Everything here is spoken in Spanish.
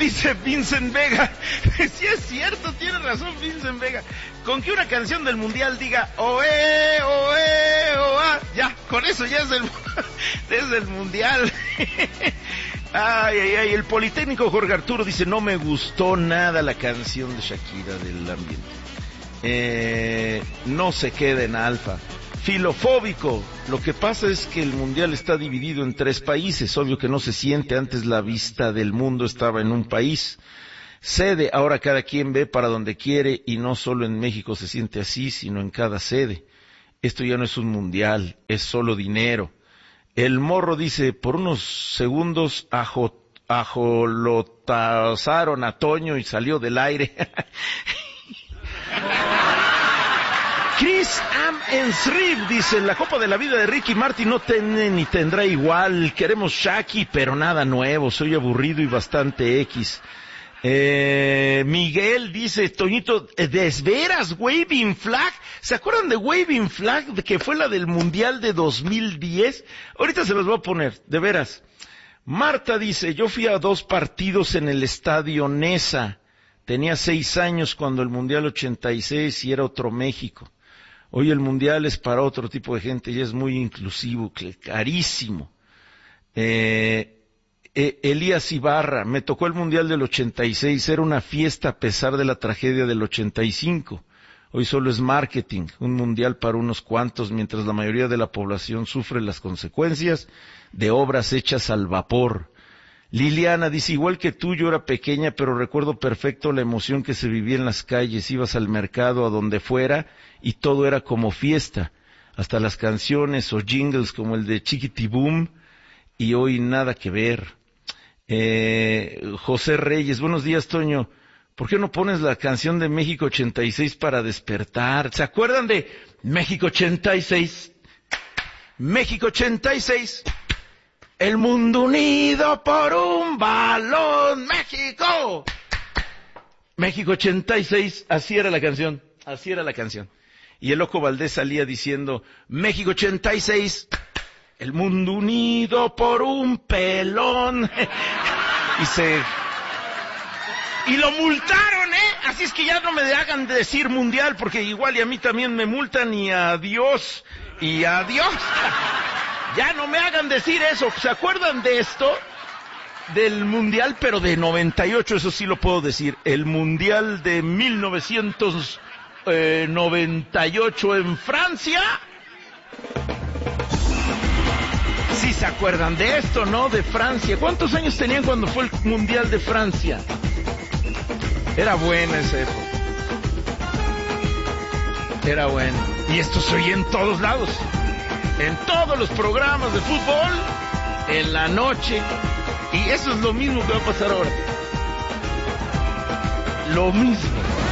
dice Vincent Vega. Sí es cierto, tiene razón Vincent Vega. Con que una canción del mundial diga oe, oe, oa, ya, con eso ya es el mundial. Ay, ay, ay, el Politécnico Jorge Arturo dice, no me gustó nada la canción de Shakira del ambiente. No se queda en alfa. Filofóbico, lo que pasa es que el mundial está dividido en 3 países, obvio que no se siente, antes la vista del mundo estaba en un país. Sede, ahora cada quien ve para donde quiere y no solo en México se siente así, sino en cada sede. Esto ya no es un mundial, es solo dinero. El Morro dice, por unos segundos ajolotazaron a Toño y salió del aire. Chris Am Ensrib dice, la Copa de la Vida de Ricky Martin no tiene ni tendrá igual, queremos Shaki, pero nada nuevo, soy aburrido y bastante X. Miguel dice, Toñito, ¿de veras Waving Flag? ¿Se acuerdan de Waving Flag, que fue la del Mundial de 2010? Ahorita se los voy a poner, de veras. Marta dice, yo fui a 2 partidos en el Estadio Nesa, tenía 6 años cuando el Mundial 86 y era otro México. Hoy el mundial es para otro tipo de gente y es muy inclusivo, carísimo. Elías Ibarra, me tocó el mundial del 86, era una fiesta a pesar de la tragedia del 85. Hoy solo es marketing, un mundial para unos cuantos, mientras la mayoría de la población sufre las consecuencias de obras hechas al vapor. Liliana dice, igual que tú, yo era pequeña, pero recuerdo perfecto la emoción que se vivía en las calles, ibas al mercado, a donde fuera, y todo era como fiesta, hasta las canciones o jingles como el de Chiquitiboom, y hoy nada que ver. José Reyes, buenos días, Toño, ¿por qué no pones la canción de México 86 para despertar? ¿Se acuerdan de México 86? México 86... El mundo unido por un balón, México. México 86, así era la canción. Y el Loco Valdés salía diciendo, México 86, el mundo unido por un pelón. Y lo multaron, así es que ya no me hagan decir mundial, porque igual y a mí también me multan, y adiós. Ya no me hagan decir eso. ¿Se acuerdan de esto? Del mundial, pero de 98, eso sí lo puedo decir. El mundial de 1998 en Francia. Sí se acuerdan de esto, ¿no? De Francia. ¿Cuántos años tenían cuando fue el mundial de Francia? Era buena esa época. Era bueno. Y esto se oye en todos lados. En todos los programas de fútbol, en la noche, y eso es lo mismo que va a pasar ahora. Lo mismo.